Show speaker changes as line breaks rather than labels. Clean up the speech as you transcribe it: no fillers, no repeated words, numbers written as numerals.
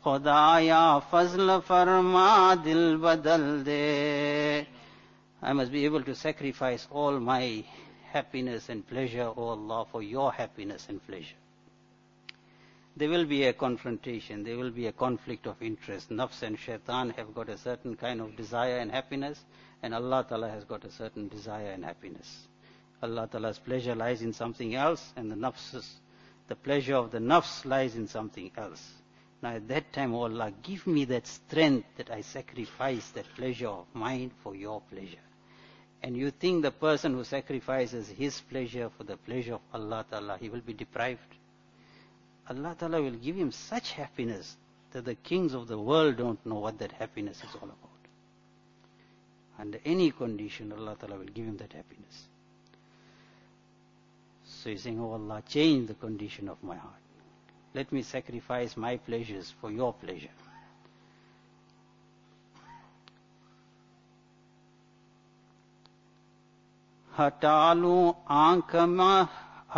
Khudaya fazl farma dil badal de. I must be able to sacrifice all my happiness and pleasure, O Allah, for your happiness and pleasure. There will be a confrontation, there will be a conflict of interest. Nafs and shaitan have got a certain kind of desire and happiness, and Allah Ta'ala has got a certain desire and happiness. Allah Ta'ala's pleasure lies in something else, and the pleasure of the nafs lies in something else. Now at that time, O Allah, give me that strength that I sacrifice that pleasure of mine for your pleasure. And you think the person who sacrifices his pleasure for the pleasure of Allah Ta'ala, he will be deprived? Allah Ta'ala will give him such happiness that the kings of the world don't know what that happiness is all about. Under any condition, Allah Ta'ala will give him that happiness. So he's saying, oh Allah, change the condition of my heart. Let me sacrifice my pleasures for your pleasure. हटा लूं आंख में